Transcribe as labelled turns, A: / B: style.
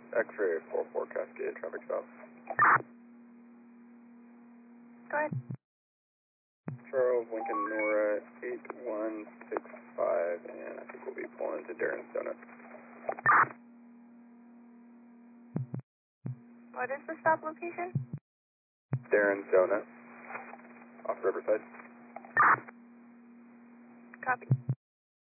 A: X-ray 44 Cascade, traffic stop.
B: Go ahead.
A: Charles Lincoln Nora 8165, and I think we'll be pulling into Darren's Donut.
B: What is the stop location?
A: Darren's Donut, off Riverside.
B: Copy.